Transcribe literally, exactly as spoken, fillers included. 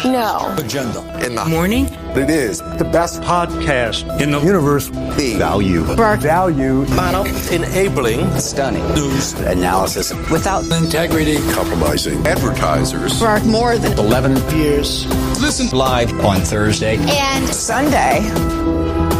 No. Agenda. In the morning. It is the best podcast in the universe. The value. Spark. Value. Model. Enabling. Stunning. News. Analysis. Without integrity. Compromising. Advertisers. Spark more than eleven years. Listen live on Thursday and Sunday.